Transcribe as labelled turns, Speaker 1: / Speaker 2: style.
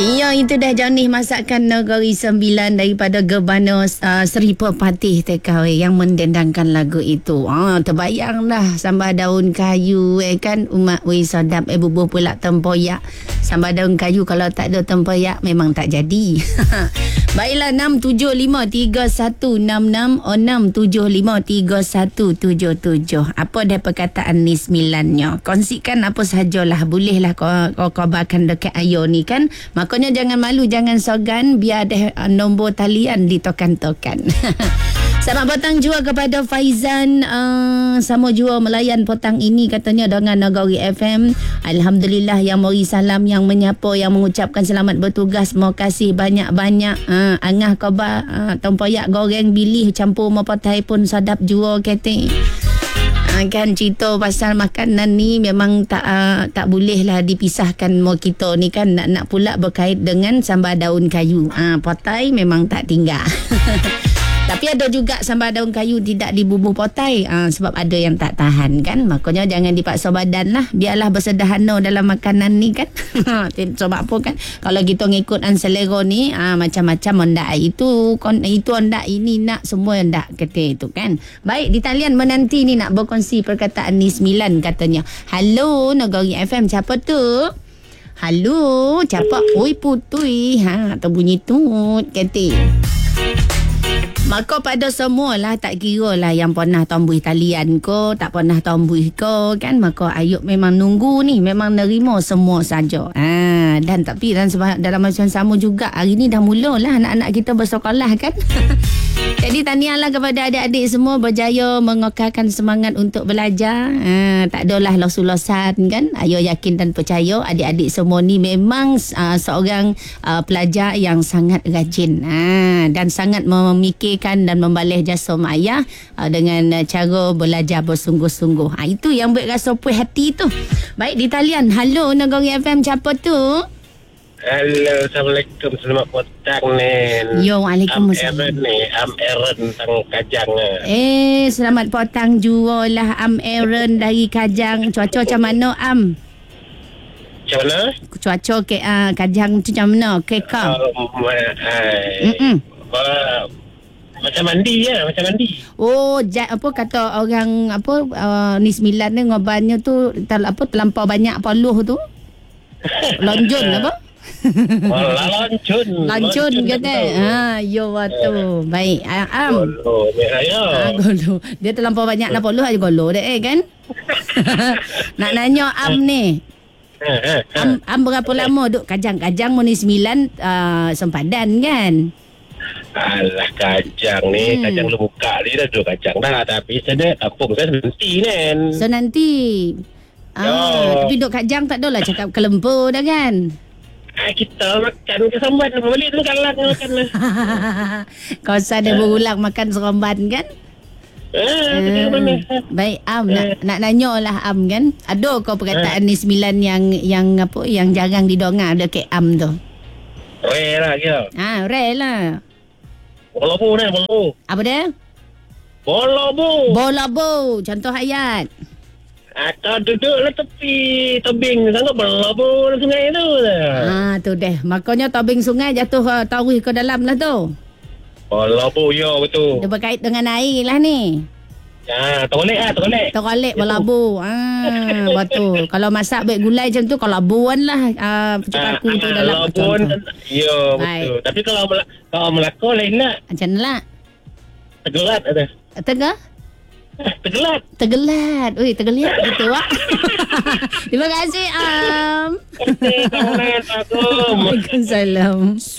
Speaker 1: Ya, itu dah Johnny masakan Negeri Sembilan daripada Gebana Seri Pepatih TKW yang mendendangkan lagu itu. Terbayang dah sambal daun kayu kan umat sedap bubuh pula tempoyak. Sambal daun kayu kalau tak ada tempoyak memang tak jadi. Baiklah 6753166 6753177. Apa dah perkataan ni sembilannya? Kongsikan apa sahajalah, bolehlah kau kabarkan dekat Ayo ni kan. Makanya jangan malu, jangan sogan, biar ada nombor talian ditokan-tokan. Selamat petang jua kepada Faizan, sama jua melayan petang ini katanya dengan Negeri FM. Alhamdulillah, yang beri salam, yang menyapa, yang mengucapkan selamat bertugas. Terima kasih banyak-banyak. Angah khabar tempoyak goreng bilih campur mapatai pun sadap jua kata. Kan cerita pasal makanan ni memang tak boleh lah dipisahkan mo kita ni kan. Nak pula berkait dengan sambal daun kayu. Potai memang tak tinggal. Tapi ada juga sambal daun kayu tidak dibubuh potai, sebab ada yang tak tahan kan. Makanya jangan dipaksa badan lah. Biarlah bersederhana dalam makanan ni kan. Sebab apa kan, kalau kita ngikut selera ni, macam-macam hendak itu hendak, ini nak, semua hendak kata itu kan. Baik, di talian menanti ni nak berkongsi perkataan ni 9 katanya. Halo Negeri FM, siapa tu? Halo, siapa? Oi putui, atau bunyi tut kata. Maka pada semualah, tak kira lah yang pernah tombuh talian ko, tak pernah tombuh ko kan. Maka Ayub memang nunggu ni, memang nerima semua saja. Dan tapi dalam masa yang sama juga, hari ni dah mulalah anak-anak kita bersekolah kan. Jadi tahniahlah kepada adik-adik semua berjaya mengekalkan semangat untuk belajar. Tak adalah los-losan kan. Ayo yakin dan percaya adik-adik semua ni memang seorang pelajar yang sangat rajin. Dan sangat memikirkan dan membalih jasa mak ayah dengan cara belajar bersungguh-sungguh. Itu yang buat rasa puas hati tu. Baik, di talian. Halo Negeri FM, siapa tu?
Speaker 2: Halo, Assalamualaikum. Selamat petang, Nen.
Speaker 1: Yo, waalaikumsalam.
Speaker 2: Am Aaron tang Kajang.
Speaker 1: Selamat petang jualah Am Aaron dari Kajang. Cuaca macam mana, Am?
Speaker 2: Macam mana?
Speaker 1: Cuaca ke Kajang tu macam mana? Kekal?
Speaker 2: Macam mandi je, macam mandi.
Speaker 1: Apa kata orang ni 9 ni ngobannya tu terlampau banyak poluh tu. Lonjun apa? Lancun kata. Yo waktu. Baik.
Speaker 2: Golo,
Speaker 1: golo. Dia terlampau banyak nak poluh aja golo deh kan. Nak nanya Am ni. Am berapa lama duk Kajang mu ni 9 sempadan kan?
Speaker 2: Alah, Kajang ni, Kajang lu buka ni dah duduk Kajang dah. Tapi saya kampung saya nanti, Nen.
Speaker 1: Senanti. Tapi duk Kajang tak adalah cakap kelempur dah kan?
Speaker 2: Kita makan kesamban balik tu kalah makan lah.
Speaker 1: Kau ada berulang makan seremban kan? Baik Am, nak nanya lah Am kan. Ada kau perkataan ni 9 yang jarang didengar dekat Am tu?
Speaker 2: Rare lah kira.
Speaker 1: Rare lah.
Speaker 2: Bolobu ni, bolobu.
Speaker 1: Apa dia? Bolobu. Contoh ayat.
Speaker 2: Atau duduklah tepi tebing sangat bolobu sungai tu.
Speaker 1: Tu deh. Makanya tebing sungai jatuh taruh ke dalam lah tu.
Speaker 2: Bolobu, ya betul.
Speaker 1: Dia berkait dengan air lah ni. Terolek bolabu. Betul. Kalau masak baik gulai macam tu, kalau labuan lah aku tu dalam
Speaker 2: labuan. Ya betul. Tapi kalau melakau lain nak.
Speaker 1: Macam mana lah?
Speaker 2: Tegelat ada.
Speaker 1: Tegelat. Ui, tegeliat gitu wak. Terima kasih Am.
Speaker 2: Waalaikumsalam.
Speaker 1: Waalaikumsalam.